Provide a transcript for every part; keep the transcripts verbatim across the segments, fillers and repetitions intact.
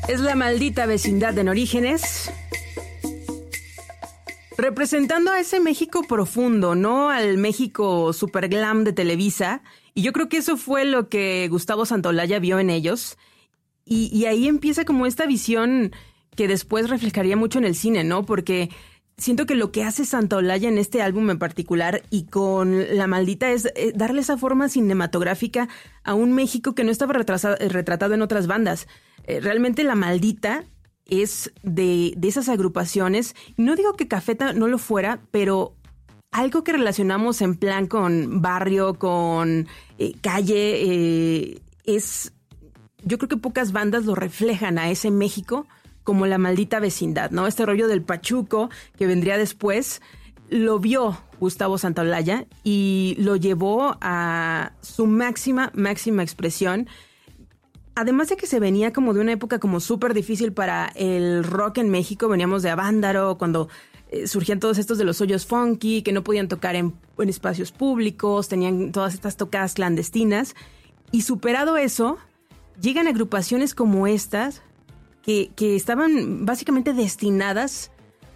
Es la maldita vecindad en Orígenes, representando a ese México profundo, no al México super glam de Televisa. Y yo creo que eso fue lo que Gustavo Santaolalla vio en ellos. Y, y ahí empieza como esta visión que después reflejaría mucho en el cine, ¿no? Porque siento que lo que hace Santaolalla en este álbum en particular y con La Maldita es darle esa forma cinematográfica a un México que no estaba retratado en otras bandas. Eh, realmente La Maldita es de, de esas agrupaciones. No digo que Cafeta no lo fuera, pero algo que relacionamos en plan con barrio, con eh, calle, eh, es... Yo creo que pocas bandas lo reflejan a ese México como La Maldita Vecindad, ¿no? Este rollo del pachuco que vendría después, lo vio Gustavo Santaolalla y lo llevó a su máxima, máxima expresión. Además de que se venía como de una época como súper difícil para el rock en México, veníamos de Avándaro, cuando eh, surgían todos estos de los hoyos funky, que no podían tocar en, en espacios públicos, tenían todas estas tocadas clandestinas, y superado eso, llegan agrupaciones como estas, que, que estaban básicamente destinadas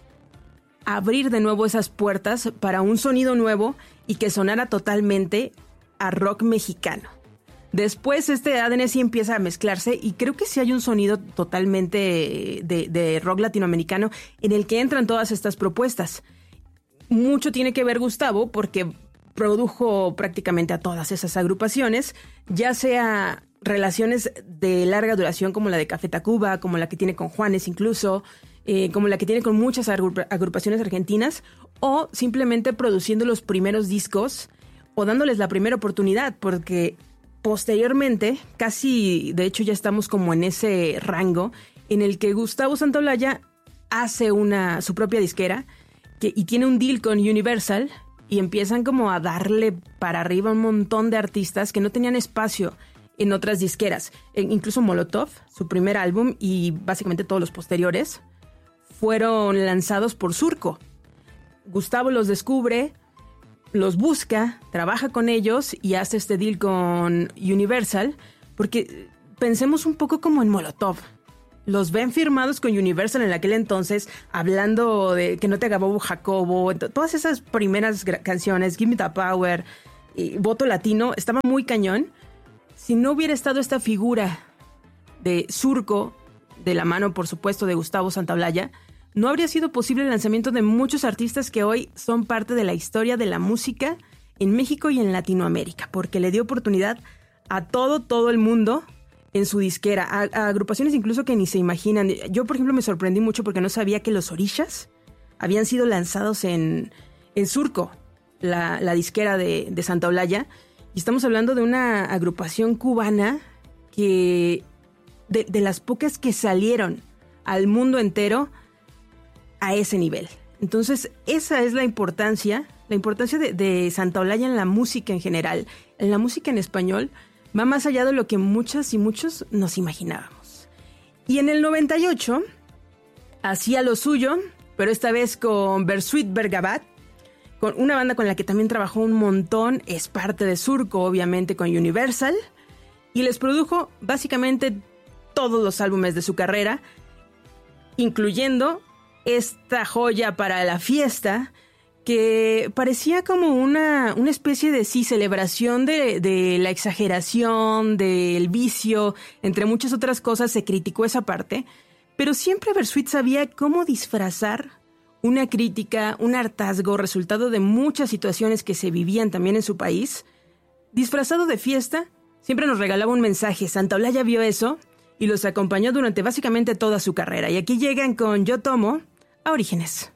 a abrir de nuevo esas puertas para un sonido nuevo y que sonara totalmente a rock mexicano. Después este A D N sí empieza a mezclarse y creo que sí hay un sonido totalmente de, de rock latinoamericano en el que entran todas estas propuestas. Mucho tiene que ver Gustavo porque produjo prácticamente a todas esas agrupaciones, ya sea relaciones de larga duración como la de Café Tacuba, como la que tiene con Juanes incluso, eh, como la que tiene con muchas agrupaciones argentinas, o simplemente produciendo los primeros discos o dándoles la primera oportunidad, porque posteriormente, casi de hecho ya estamos como en ese rango en el que Gustavo Santaolalla hace una, su propia disquera que, y tiene un deal con Universal y empiezan como a darle para arriba un montón de artistas que no tenían espacio en otras disqueras. Incluso Molotov, su primer álbum y básicamente todos los posteriores, fueron lanzados por Surco. Gustavo los descubre, los busca, trabaja con ellos y hace este deal con Universal, porque pensemos un poco como en Molotov. Los ven firmados con Universal en aquel entonces, hablando de Que no te acabó Jacobo, todas esas primeras gra- canciones, Give Me the Power, y Voto Latino, estaba muy cañón. Si no hubiera estado esta figura de Surco, de la mano, por supuesto, de Gustavo Santaolalla, no habría sido posible el lanzamiento de muchos artistas que hoy son parte de la historia de la música en México y en Latinoamérica, porque le dio oportunidad a todo, todo el mundo en su disquera, a, a agrupaciones incluso que ni se imaginan. Yo, por ejemplo, me sorprendí mucho porque no sabía que los Orishas habían sido lanzados en, en Surco, la, la disquera de, de Santaolalla. Y estamos hablando de una agrupación cubana que de, de las pocas que salieron al mundo entero a ese nivel. Entonces, esa es la importancia, la importancia de, de Santaolalla en la música en general, en la música en español, va más allá de lo que muchas y muchos nos imaginábamos. Y en el noventa y ocho hacía lo suyo, pero esta vez con Bersuit Vergarabat, con una banda con la que también trabajó un montón, es parte de Surco, obviamente, con Universal, y les produjo básicamente todos los álbumes de su carrera, incluyendo esta joya para la fiesta, que parecía como una, una especie de sí, celebración de, de la exageración, del vicio, entre muchas otras cosas. Se criticó esa parte, pero siempre Bersuit sabía cómo disfrazar una crítica, un hartazgo, resultado de muchas situaciones que se vivían también en su país. Disfrazado de fiesta, siempre nos regalaba un mensaje. Santaolalla vio eso y los acompañó durante básicamente toda su carrera. Y aquí llegan con Yo Tomo a Orígenes.